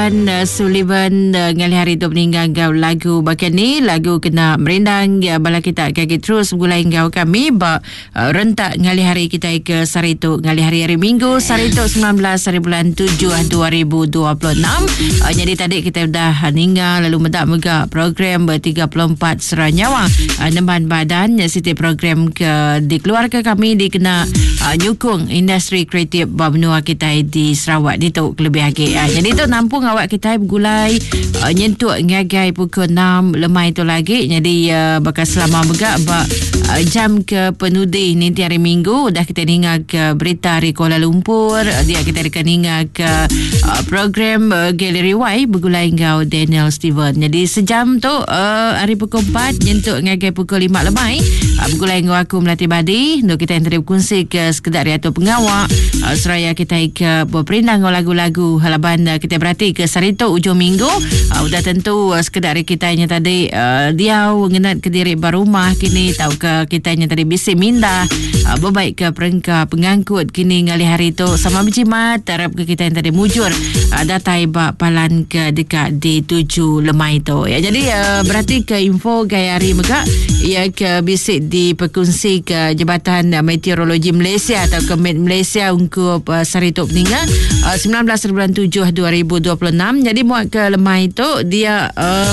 Sullivan ngali hari tu meninggal gau lagu bagian ni lagu kena merindang ya bala kita kaki terus mulai gau kami rentak ngali hari kita ke Saritu ngali hari Minggu Saritu 19 hari bulan 7 2026. Jadi tadi kita dah ninggal lalu medak mega program ber-34 Seranyawa nemban badan siti program ke dikeluarkan kami dikena nyukung industri kreatif benua kita di Sarawak itu lebih lagi. Jadi tu nampung awak kita bergulai nyentuk ngagai pukul 6 lemai itu lagi. Jadi bakal selama megak jam ke penudi nanti hari Minggu dah kita dengar ke berita dari Kuala Lumpur. Dia kita akan dengar ke program Gallery Y bergulai ngau Daniel Steven. Jadi sejam tu hari pukul 4 nyentuk ngagai pukul 5 lemai bergulai ngau aku Melati Badi untuk kita yang tadi berkongsi ke sekedar atau pengawak seraya kita ke berperindang lagu-lagu halaban kita berarti ke Sarito ujung minggu. Udah tentu sekedar kita yang tadi dia mengenat ke diri berumah kini tahu ke kita yang tadi bisi minda berbaik ke perengka pengangkut kini ngali hari tu sama berjimat harap ke kita yang tadi mujur datai bak palan ke dekat di 7 lemai tu ya. Jadi berarti ke info gaya hari mega ia ke bisik di perkongsi ke Jabatan Meteorologi Malaysia atau ke Met Malaysia untuk Sarito meninggal 19 bulan 7 2026. Jadi muat ke lemah itu dia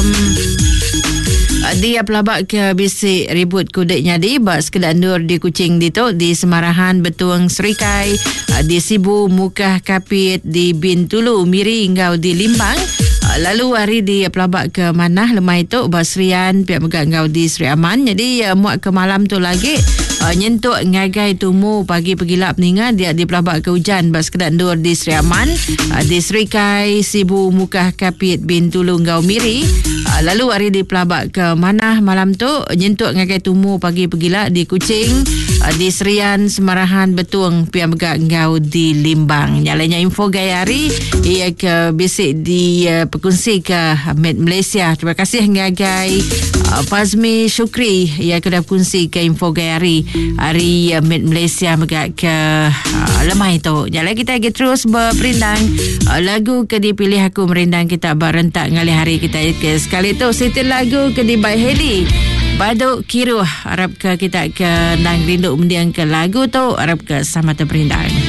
dia pelabak ke bisik ribut kudeknya di bak sekedar nur di Kuching dito di Semarahan Betuang Serikai di Sibu Mukah Kapit di Bintulu Miri hingga di Limbang. Lalu hari di pelabak ke Manah lemah itu Basrian pihak megak ngau di Seri Aman. Jadi muat ke malam tu lagi nyentuk ngagai tumu pagi pegilap ninga dia di pelabak ke hujan bas kedak ndur di Seri Aman di Serikai Sibu Mukah Kapit Bintulu ngau Miri. Lalu hari di pelabak ke Manah malam tu nyentuk ngagai tumu pagi pegilap di Kuching di Serian Semarahan Betuang pihak megak ngau di Limbang. Nyalanya info gaya hari ia ke bisik di perkongsi ke Met Malaysia. Terima kasih ngagai Fazmi Syukri ia kedap kongsi ke info gaya hari Met Malaysia megak ke lemah itu. Jalan kita lagi terus berperindang lagu ke dipilih aku merindang kita berentak ngali hari kita ke sekali tu siti lagu ke di by Heli Baduk Kiruh harap ke kita ke nang rindu mendiang ke lagu tu harap ke sama terperindang.